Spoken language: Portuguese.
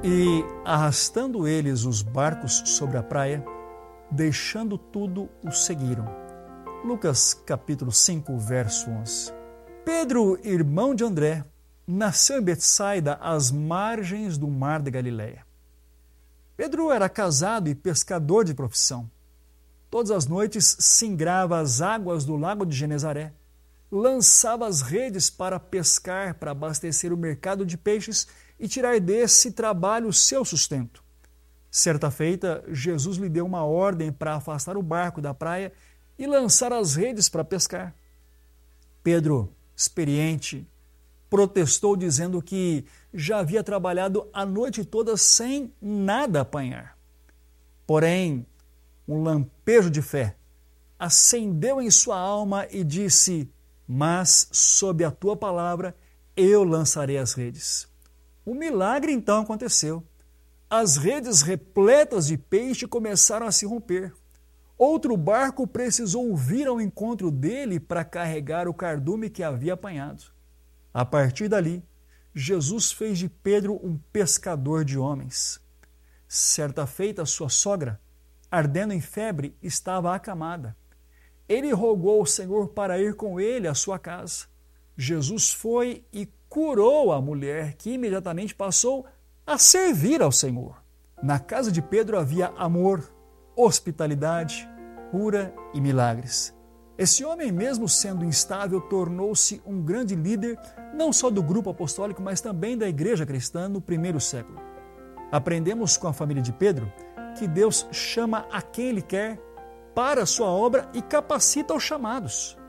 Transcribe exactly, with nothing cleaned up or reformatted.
E, arrastando eles os barcos sobre a praia, deixando tudo, os seguiram. Lucas capítulo cinco, verso onze. Pedro, irmão de André, nasceu em Betsaida, às margens do mar da Galileia. Pedro era casado e pescador de profissão. Todas as noites singrava as águas do lago de Genezaré, lançava as redes para pescar, para abastecer o mercado de peixes e tirar desse trabalho o seu sustento. Certa feita, Jesus lhe deu uma ordem para afastar o barco da praia e lançar as redes para pescar. Pedro, experiente, protestou dizendo que já havia trabalhado a noite toda sem nada apanhar. Porém, um lampejo de fé acendeu em sua alma e disse: mas sob a tua palavra eu lançarei as redes. O milagre então aconteceu. As redes repletas de peixe começaram a se romper. Outro barco precisou vir ao encontro dele para carregar o cardume que havia apanhado. A partir dali, Jesus fez de Pedro um pescador de homens. Certa feita, sua sogra, ardendo em febre, estava acamada. Ele rogou ao Senhor para ir com ele à sua casa. Jesus foi e curou a mulher, que imediatamente passou a servir ao Senhor. Na casa de Pedro havia amor, hospitalidade, cura e milagres. Esse homem, mesmo sendo instável, tornou-se um grande líder, não só do grupo apostólico, mas também da igreja cristã no primeiro século. Aprendemos com a família de Pedro que Deus chama a quem Ele quer para a sua obra e capacita os chamados.